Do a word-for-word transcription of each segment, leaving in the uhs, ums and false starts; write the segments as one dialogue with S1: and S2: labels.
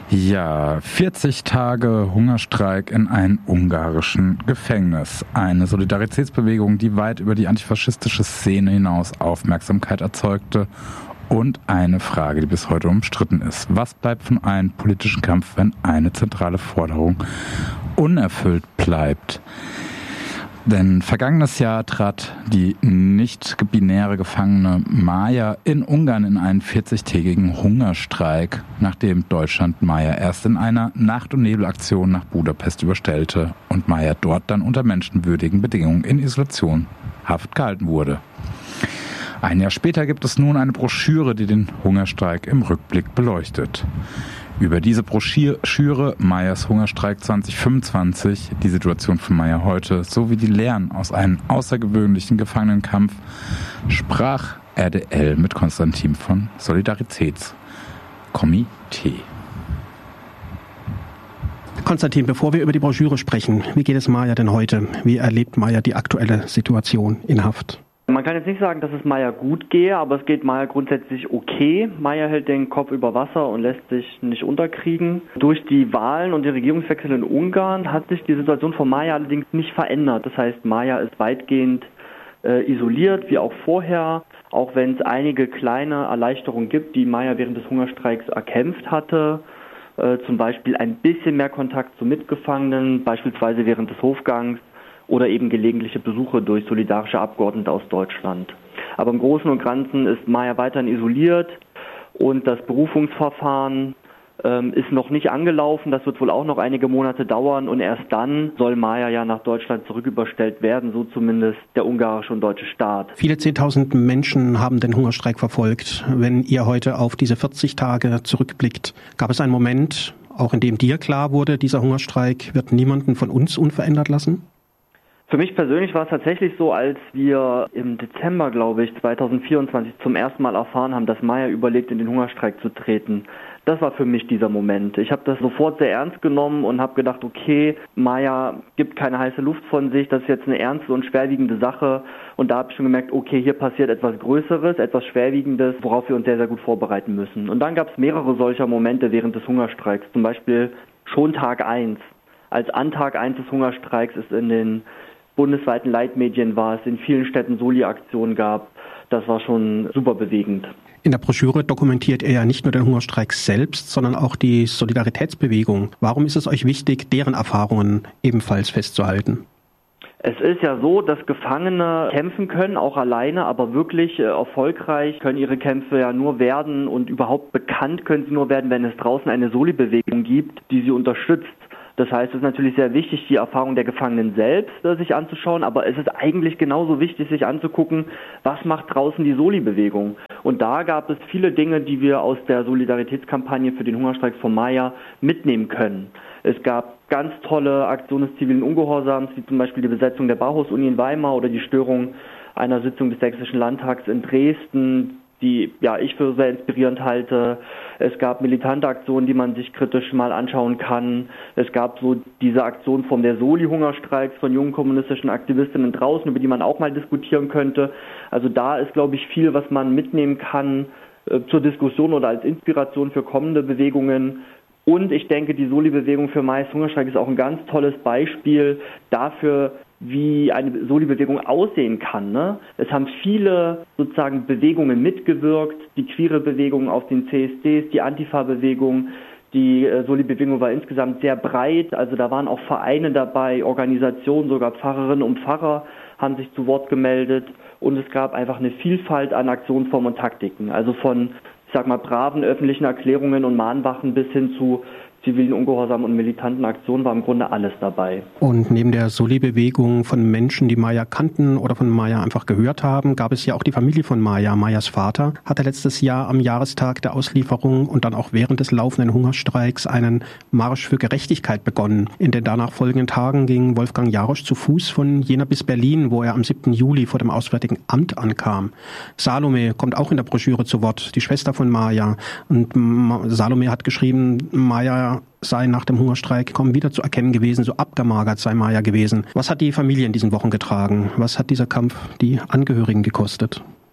S1: Ja, vierzig Tage Hungerstreik in einem ungarischen Gefängnis. Eine Solidaritätsbewegung, die weit über die antifaschistische Szene hinaus Aufmerksamkeit erzeugte. Und eine Frage, die bis heute umstritten ist. Was bleibt von einem politischen Kampf, wenn eine zentrale Forderung unerfüllt bleibt? Denn vergangenes Jahr trat die nicht-binäre Gefangene Maya in Ungarn in einen vierzigtägigen Hungerstreik, nachdem Deutschland Maya erst in einer Nacht- und Nebelaktion nach Budapest überstellte und Maya dort dann unter menschenwürdigen Bedingungen in Isolationshaft gehalten wurde. Ein Jahr später gibt es nun eine Broschüre, die den Hungerstreik im Rückblick beleuchtet. Über diese Broschüre Mayas Hungerstreik zwanzig fünfundzwanzig, die Situation von Maya heute sowie die Lehren aus einem außergewöhnlichen Gefangenenkampf sprach R D L mit Konstantin von Solidaritätskomitee.
S2: Konstantin, bevor wir über die Broschüre sprechen, wie geht es Maya denn heute? Wie erlebt Maya die aktuelle Situation in Haft?
S3: Man kann jetzt nicht sagen, dass es Maya gut gehe, aber es geht Maya grundsätzlich okay. Maya hält den Kopf über Wasser und lässt sich nicht unterkriegen. Durch die Wahlen und die Regierungswechsel in Ungarn hat sich die Situation von Maya allerdings nicht verändert. Das heißt, Maya ist weitgehend äh, isoliert, wie auch vorher, auch wenn es einige kleine Erleichterungen gibt, die Maya während des Hungerstreiks erkämpft hatte. Äh, zum Beispiel ein bisschen mehr Kontakt zu Mitgefangenen, beispielsweise während des Hofgangs, oder eben gelegentliche Besuche durch solidarische Abgeordnete aus Deutschland. Aber im Großen und Ganzen ist Maya weiterhin isoliert und das Berufungsverfahren ähm, ist noch nicht angelaufen. Das wird wohl auch noch einige Monate dauern und erst dann soll Maya ja nach Deutschland zurücküberstellt werden, so zumindest der ungarische und deutsche Staat.
S2: Viele zehntausend Menschen haben den Hungerstreik verfolgt. Wenn ihr heute auf diese vierzig Tage zurückblickt, gab es einen Moment, auch in dem dir klar wurde, dieser Hungerstreik wird niemanden von uns unverändert lassen?
S3: Für mich persönlich war es tatsächlich so, als wir im Dezember, glaube ich, zwanzig vierundzwanzig zum ersten Mal erfahren haben, dass Maya überlegt, in den Hungerstreik zu treten. Das war für mich dieser Moment. Ich habe das sofort sehr ernst genommen und habe gedacht, okay, Maya gibt keine heiße Luft von sich, das ist jetzt eine ernste und schwerwiegende Sache. Und da habe ich schon gemerkt, okay, hier passiert etwas Größeres, etwas Schwerwiegendes, worauf wir uns sehr, sehr gut vorbereiten müssen. Und dann gab es mehrere solcher Momente während des Hungerstreiks, zum Beispiel schon Tag eins. Als an Tag eins des Hungerstreiks ist in den bundesweiten Leitmedien war es in vielen Städten Soli-Aktionen gab. Das war schon super bewegend.
S2: In der Broschüre dokumentiert ihr ja nicht nur den Hungerstreik selbst, sondern auch die Solidaritätsbewegung. Warum ist es euch wichtig, deren Erfahrungen ebenfalls festzuhalten?
S3: Es ist ja so, dass Gefangene kämpfen können, auch alleine, aber wirklich äh, erfolgreich können ihre Kämpfe ja nur werden und überhaupt bekannt können sie nur werden, wenn es draußen eine Soli-Bewegung gibt, die sie unterstützt. Das heißt, es ist natürlich sehr wichtig, die Erfahrung der Gefangenen selbst äh, sich anzuschauen, aber es ist eigentlich genauso wichtig, sich anzugucken, was macht draußen die Soli-Bewegung. Und da gab es viele Dinge, die wir aus der Solidaritätskampagne für den Hungerstreik von Maya mitnehmen können. Es gab ganz tolle Aktionen des zivilen Ungehorsams, wie zum Beispiel die Besetzung der Bauhaus-Uni in Weimar oder die Störung einer Sitzung des Sächsischen Landtags in Dresden, die ja ich für sehr inspirierend halte. Es gab militante Aktionen, die man sich kritisch mal anschauen kann. Es gab so diese Aktion von der Soli-Hungerstreiks von jungen kommunistischen Aktivistinnen draußen, über die man auch mal diskutieren könnte. Also da ist, glaube ich, viel, was man mitnehmen kann äh, zur Diskussion oder als Inspiration für kommende Bewegungen. Und ich denke, die Soli-Bewegung für Mayas Hungerstreik ist auch ein ganz tolles Beispiel dafür, wie eine Soli-Bewegung aussehen kann. Ne? Es haben viele sozusagen Bewegungen mitgewirkt, die queere Bewegung auf den C S Ds, die Antifa-Bewegung, die äh, Soli-Bewegung war insgesamt sehr breit, also da waren auch Vereine dabei, Organisationen, sogar Pfarrerinnen und Pfarrer haben sich zu Wort gemeldet und es gab einfach eine Vielfalt an Aktionsformen und Taktiken, also von, ich sag mal, braven öffentlichen Erklärungen und Mahnwachen bis hin zu zivilen Ungehorsam und militanten Aktionen war im Grunde alles dabei.
S2: Und neben der Soli-Bewegung von Menschen, die Maya kannten oder von Maya einfach gehört haben, gab es ja auch die Familie von Maya. Mayas Vater hatte letztes Jahr am Jahrestag der Auslieferung und dann auch während des laufenden Hungerstreiks einen Marsch für Gerechtigkeit begonnen. In den danach folgenden Tagen ging Wolfgang Jarosch zu Fuß von Jena bis Berlin, wo er am siebten Juli vor dem Auswärtigen Amt ankam. Salome kommt auch in der Broschüre zu Wort, die Schwester von Maya. Und Salome hat geschrieben, Maya sei nach dem Hungerstreik kaum wieder zu erkennen gewesen, so abgemagert sei Maya gewesen. Was hat die Familie in diesen Wochen getragen? Was hat dieser Kampf die Angehörigen gekostet?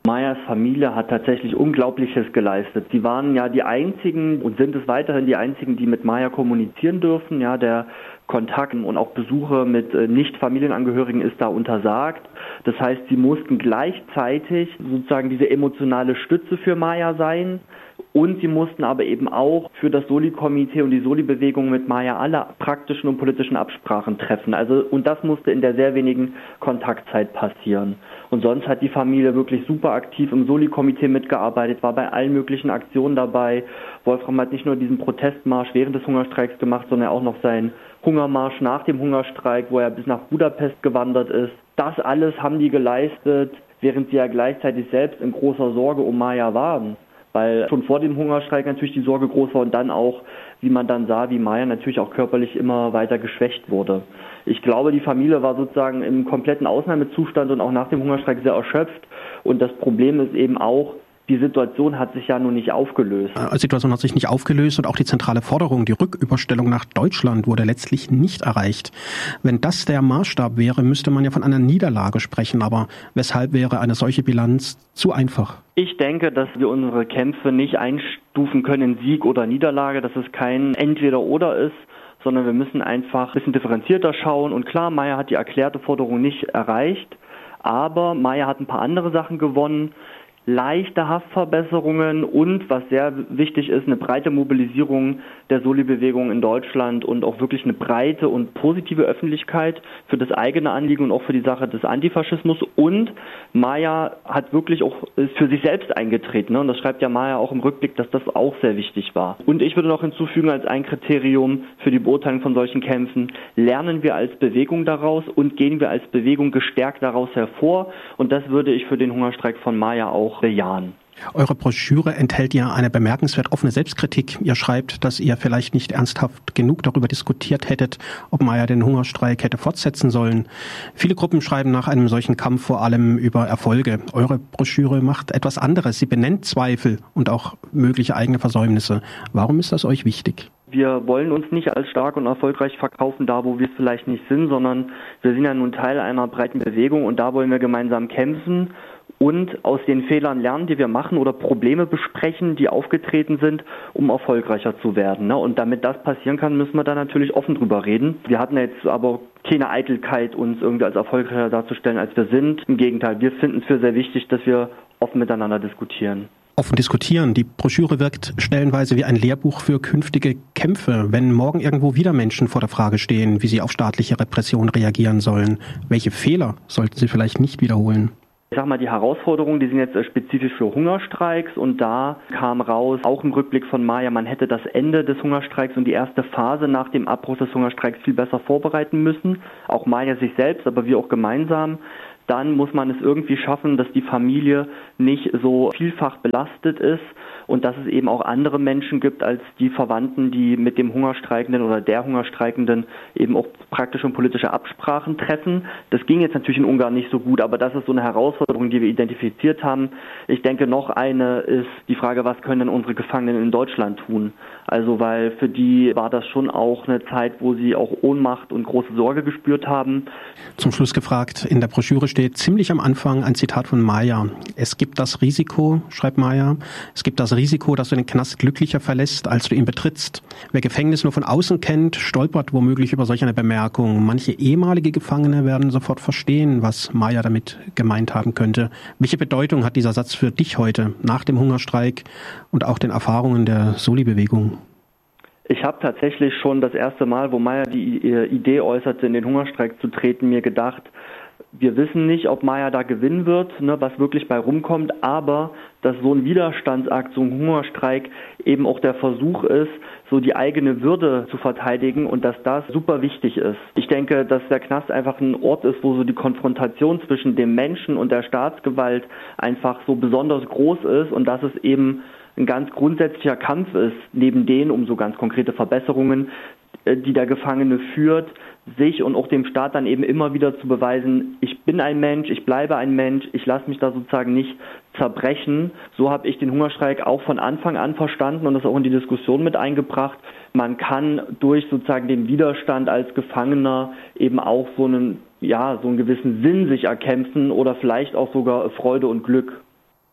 S3: Mayas Familie hat tatsächlich Unglaubliches geleistet. Sie waren ja die einzigen und sind es weiterhin die einzigen, die mit Maya kommunizieren dürfen. Ja, der Kontakt und auch Besuche mit Nicht-Familienangehörigen ist da untersagt. Das heißt, sie mussten gleichzeitig sozusagen diese emotionale Stütze für Maya sein. Und sie mussten aber eben auch für das Soli-Komitee und die Soli-Bewegung mit Maya alle praktischen und politischen Absprachen treffen. Also, und das musste in der sehr wenigen Kontaktzeit passieren. Und sonst hat die Familie wirklich super aktiv im Soli-Komitee mitgearbeitet, war bei allen möglichen Aktionen dabei. Wolfram hat nicht nur diesen Protestmarsch während des Hungerstreiks gemacht, sondern auch noch seinen Hungermarsch nach dem Hungerstreik, wo er bis nach Budapest gewandert ist. Das alles haben die geleistet, während sie ja gleichzeitig selbst in großer Sorge um Maya waren. Weil schon vor dem Hungerstreik natürlich die Sorge groß war und dann auch, wie man dann sah, wie Maya natürlich auch körperlich immer weiter geschwächt wurde. Ich glaube, die Familie war sozusagen im kompletten Ausnahmezustand und auch nach dem Hungerstreik sehr erschöpft. Und das Problem ist eben auch, die Situation hat sich ja nun nicht aufgelöst.
S2: Die Situation hat sich nicht aufgelöst und auch die zentrale Forderung, die Rücküberstellung nach Deutschland, wurde letztlich nicht erreicht. Wenn das der Maßstab wäre, müsste man ja von einer Niederlage sprechen. Aber weshalb wäre eine solche Bilanz zu einfach?
S3: Ich denke, dass wir unsere Kämpfe nicht einstufen können in Sieg oder Niederlage, dass es kein Entweder-Oder ist, sondern wir müssen einfach ein bisschen differenzierter schauen. Und klar, Maya hat die erklärte Forderung nicht erreicht, aber Maya hat ein paar andere Sachen gewonnen. Leichte Haftverbesserungen und, was sehr wichtig ist, eine breite Mobilisierung der Soli-Bewegung in Deutschland und auch wirklich eine breite und positive Öffentlichkeit für das eigene Anliegen und auch für die Sache des Antifaschismus. Und Maya hat wirklich auch für sich selbst eingetreten. Ne? Und das schreibt ja Maya auch im Rückblick, dass das auch sehr wichtig war. Und ich würde noch hinzufügen als ein Kriterium für die Beurteilung von solchen Kämpfen, lernen wir als Bewegung daraus und gehen wir als Bewegung gestärkt daraus hervor. Und das würde ich für den Hungerstreik von Maya auch bejahen.
S2: Eure Broschüre enthält ja eine bemerkenswert offene Selbstkritik. Ihr schreibt, dass ihr vielleicht nicht ernsthaft genug darüber diskutiert hättet, ob Maya den Hungerstreik hätte fortsetzen sollen. Viele Gruppen schreiben nach einem solchen Kampf vor allem über Erfolge. Eure Broschüre macht etwas anderes. Sie benennt Zweifel und auch mögliche eigene Versäumnisse. Warum ist das euch wichtig?
S3: Wir wollen uns nicht als stark und erfolgreich verkaufen, da wo wir es vielleicht nicht sind, sondern wir sind ja nun Teil einer breiten Bewegung und da wollen wir gemeinsam kämpfen und aus den Fehlern lernen, die wir machen oder Probleme besprechen, die aufgetreten sind, um erfolgreicher zu werden. Und damit das passieren kann, müssen wir da natürlich offen drüber reden. Wir hatten jetzt aber keine Eitelkeit, uns irgendwie als erfolgreicher darzustellen, als wir sind. Im Gegenteil, wir finden es für sehr wichtig, dass wir offen miteinander diskutieren.
S2: Offen diskutieren. Die Broschüre wirkt stellenweise wie ein Lehrbuch für künftige Kämpfe. Wenn morgen irgendwo wieder Menschen vor der Frage stehen, wie sie auf staatliche Repression reagieren sollen, welche Fehler sollten sie vielleicht nicht wiederholen?
S3: Ich sag mal, die Herausforderungen, die sind jetzt spezifisch für Hungerstreiks und da kam raus, auch im Rückblick von Maya, man hätte das Ende des Hungerstreiks und die erste Phase nach dem Abbruch des Hungerstreiks viel besser vorbereiten müssen. Auch Maya sich selbst, aber wir auch gemeinsam. Dann muss man es irgendwie schaffen, dass die Familie nicht so vielfach belastet ist und dass es eben auch andere Menschen gibt als die Verwandten, die mit dem Hungerstreikenden oder der Hungerstreikenden eben auch praktische und politische Absprachen treffen. Das ging jetzt natürlich in Ungarn nicht so gut, aber das ist so eine Herausforderung, die wir identifiziert haben. Ich denke, noch eine ist die Frage, was können denn unsere Gefangenen in Deutschland tun? Also, weil für die war das schon auch eine Zeit, wo sie auch Ohnmacht und große Sorge gespürt haben.
S2: Zum Schluss gefragt, in der Broschüre steht ziemlich am Anfang ein Zitat von Maya. Es gibt das Risiko, schreibt Maya, es gibt das Risiko, dass du den Knast glücklicher verlässt, als du ihn betrittst. Wer Gefängnis nur von außen kennt, stolpert womöglich über solch eine Bemerkung. Manche ehemalige Gefangene werden sofort verstehen, was Maya damit gemeint haben könnte. Welche Bedeutung hat dieser Satz für dich heute, nach dem Hungerstreik und auch den Erfahrungen der Soli-Bewegung?
S3: Ich habe tatsächlich schon das erste Mal, wo Maya die Idee äußerte, in den Hungerstreik zu treten, mir gedacht, wir wissen nicht, ob Maya da gewinnen wird, ne, was wirklich bei rumkommt, aber dass so ein Widerstandsakt, so ein Hungerstreik eben auch der Versuch ist, so die eigene Würde zu verteidigen und dass das super wichtig ist. Ich denke, dass der Knast einfach ein Ort ist, wo so die Konfrontation zwischen dem Menschen und der Staatsgewalt einfach so besonders groß ist und dass es eben ein ganz grundsätzlicher Kampf ist, neben denen um so ganz konkrete Verbesserungen, die der Gefangene führt, sich und auch dem Staat dann eben immer wieder zu beweisen, ich bin ein Mensch, ich bleibe ein Mensch, ich lasse mich da sozusagen nicht zerbrechen. So habe ich den Hungerstreik auch von Anfang an verstanden und das auch in die Diskussion mit eingebracht. Man kann durch sozusagen den Widerstand als Gefangener eben auch so einen, ja, so einen gewissen Sinn sich erkämpfen oder vielleicht auch sogar Freude und Glück.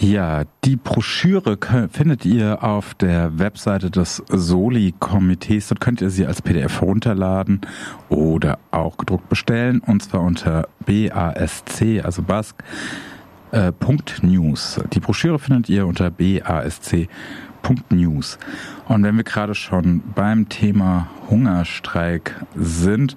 S1: Ja, die Broschüre findet ihr auf der Webseite des Soli-Komitees. Dort könnt ihr sie als P D F herunterladen oder auch gedruckt bestellen, und zwar unter B A S C, also Basque, äh, Punkt News. Die Broschüre findet ihr unter B A S C Punkt News. Und wenn wir gerade schon beim Thema Hungerstreik sind,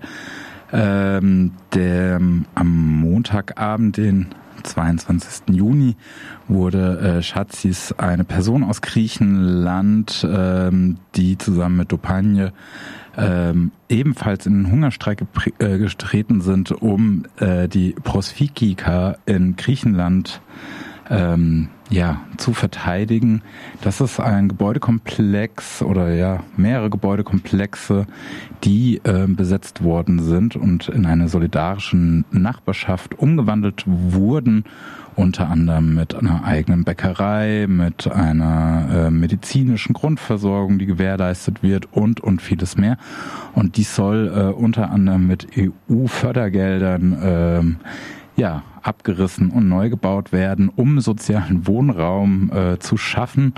S1: ähm, der am Montagabend, den zweiundzwanzigsten Juni, wurde äh, Schatzis, eine Person aus Griechenland, ähm, die zusammen mit Dopagne ähm, ebenfalls in den Hungerstreik gepr- äh, getreten sind, um äh, die Prosfikika in Griechenland ähm, ja, zu verteidigen. Das ist ein Gebäudekomplex oder ja mehrere Gebäudekomplexe, die äh, besetzt worden sind und in eine solidarische Nachbarschaft umgewandelt wurden, unter anderem mit einer eigenen Bäckerei, mit einer äh, medizinischen Grundversorgung, die gewährleistet wird, und und vieles mehr. Und dies soll äh, unter anderem mit E U-Fördergeldern ähm, ja, abgerissen und neu gebaut werden, um sozialen Wohnraum äh, zu schaffen.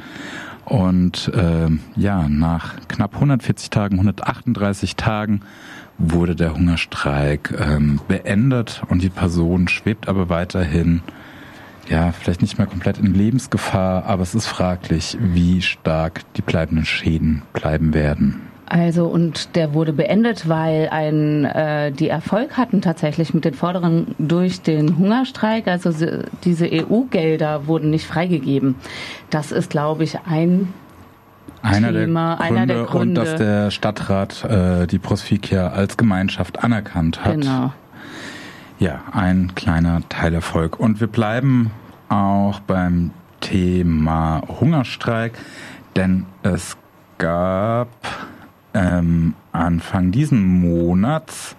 S1: Und äh, ja, nach knapp hundertvierzig Tagen, hundertachtunddreißig Tagen wurde der Hungerstreik ähm, beendet, und die Person schwebt aber weiterhin, ja, vielleicht nicht mehr komplett in Lebensgefahr, aber es ist fraglich, wie stark die bleibenden Schäden bleiben werden.
S4: Also, und der wurde beendet, weil ein, äh, die Erfolg hatten tatsächlich mit den Forderungen durch den Hungerstreik. Also diese E U-Gelder wurden nicht freigegeben. Das ist, glaube ich, ein
S1: einer
S4: Thema,
S1: der Gründe,
S4: einer der Gründe.
S1: Und dass der Stadtrat äh, die Prosfikia als Gemeinschaft anerkannt hat.
S4: Genau.
S1: Ja, ein kleiner Teilerfolg. Und wir bleiben auch beim Thema Hungerstreik, denn es gab ähm, Anfang diesen Monats,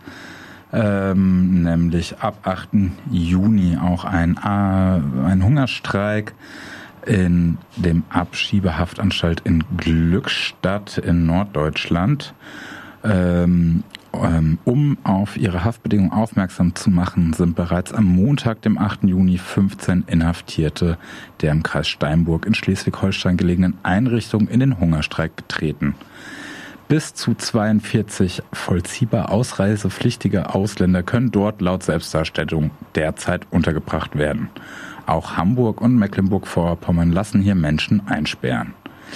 S1: ähm, nämlich ab achten Juni, auch ein, äh, ein Hungerstreik in dem Abschiebehaftanstalt in Glückstadt in Norddeutschland. Ähm, Um auf ihre Haftbedingungen aufmerksam zu machen, sind bereits am Montag, dem achten Juni, fünfzehn Inhaftierte der im Kreis Steinburg in Schleswig-Holstein gelegenen Einrichtung in den Hungerstreik getreten. Bis zu zweiundvierzig vollziehbar ausreisepflichtige Ausländer können dort laut Selbstdarstellung derzeit untergebracht werden. Auch Hamburg und Mecklenburg-Vorpommern lassen hier Menschen einsperren.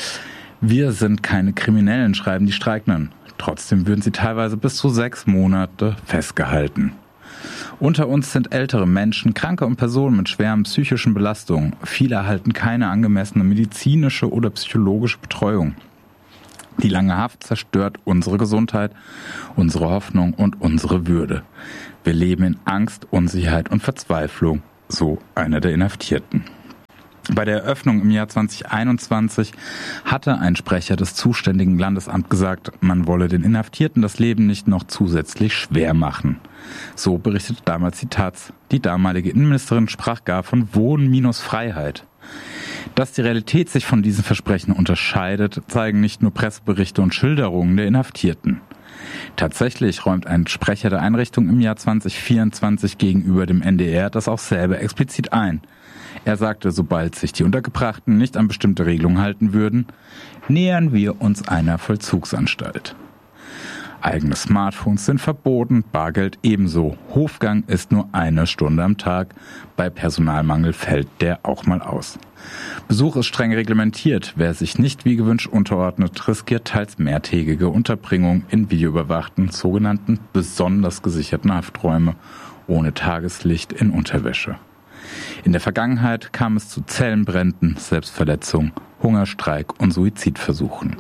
S1: Wir sind keine Kriminellen, schreiben die Streikenden. Trotzdem würden sie teilweise bis zu sechs Monate festgehalten. Unter uns sind ältere Menschen, Kranke und Personen mit schweren psychischen Belastungen. Viele erhalten keine angemessene medizinische oder psychologische Betreuung. Die lange Haft zerstört unsere Gesundheit, unsere Hoffnung und unsere Würde. Wir leben in Angst, Unsicherheit und Verzweiflung, so einer der Inhaftierten. Bei der Eröffnung im Jahr zweitausendeinundzwanzig hatte ein Sprecher des zuständigen Landesamts gesagt, man wolle den Inhaftierten das Leben nicht noch zusätzlich schwer machen. So berichtete damals die Taz. Die damalige Innenministerin sprach gar von Wohnen minus Freiheit. Dass die Realität sich von diesen Versprechen unterscheidet, zeigen nicht nur Presseberichte und Schilderungen der Inhaftierten. Tatsächlich räumt ein Sprecher der Einrichtung im Jahr zweitausendvierundzwanzig gegenüber dem N D R das auch selber explizit ein. Er sagte, sobald sich die Untergebrachten nicht an bestimmte Regelungen halten würden, nähern wir uns einer Vollzugsanstalt. Eigene Smartphones sind verboten, Bargeld ebenso. Hofgang ist nur eine Stunde am Tag. Bei Personalmangel fällt der auch mal aus. Besuch ist streng reglementiert. Wer sich nicht wie gewünscht unterordnet, riskiert teils mehrtägige Unterbringung in videoüberwachten, sogenannten besonders gesicherten Hafträume ohne Tageslicht in Unterwäsche. In der Vergangenheit kam es zu Zellenbränden, Selbstverletzungen, Hungerstreik und Suizidversuchen.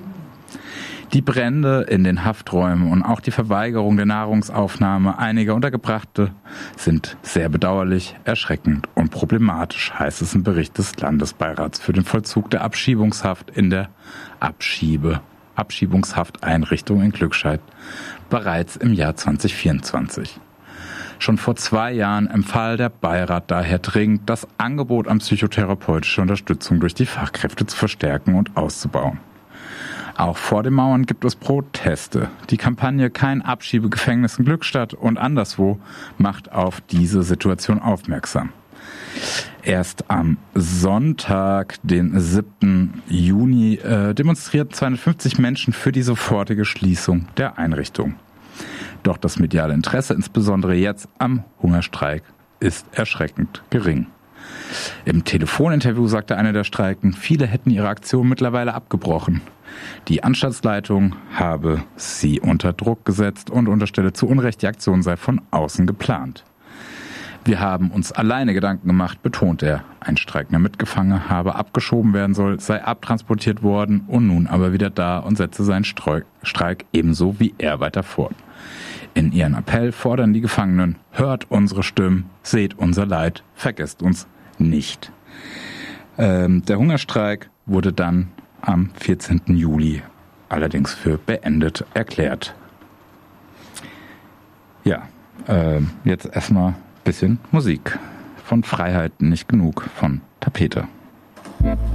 S1: Die Brände in den Hafträumen und auch die Verweigerung der Nahrungsaufnahme einiger Untergebrachte sind sehr bedauerlich, erschreckend und problematisch, heißt es im Bericht des Landesbeirats für den Vollzug der Abschiebungshaft in der Abschiebe, Abschiebungshafteinrichtung in Glückstadt bereits im Jahr zweitausendvierundzwanzig. Schon vor zwei Jahren empfahl der Beirat daher dringend, das Angebot an psychotherapeutische Unterstützung durch die Fachkräfte zu verstärken und auszubauen. Auch vor den Mauern gibt es Proteste. Die Kampagne Kein Abschiebegefängnis in Glückstadt und anderswo macht auf diese Situation aufmerksam. Erst am Sonntag, den siebten Juni, äh, demonstrierten zweihundertfünfzig Menschen für die sofortige Schließung der Einrichtung. Doch das mediale Interesse, insbesondere jetzt am Hungerstreik, ist erschreckend gering. Im Telefoninterview sagte einer der Streikenden, viele hätten ihre Aktion mittlerweile abgebrochen. Die Anstaltsleitung habe sie unter Druck gesetzt und unterstelle zu Unrecht, die Aktion sei von außen geplant. Wir haben uns alleine Gedanken gemacht, betont er. Ein streikender Mitgefangener habe abgeschoben werden soll, sei abtransportiert worden und nun aber wieder da und setze seinen Streik ebenso wie er weiter fort. In ihren Appell fordern die Gefangenen, hört unsere Stimmen, seht unser Leid, vergesst uns nicht. Ähm, der Hungerstreik wurde dann am vierzehnten Juli allerdings für beendet erklärt. Ja, äh, jetzt erstmal bisschen Musik. Von Freiheit nicht genug von Tapete.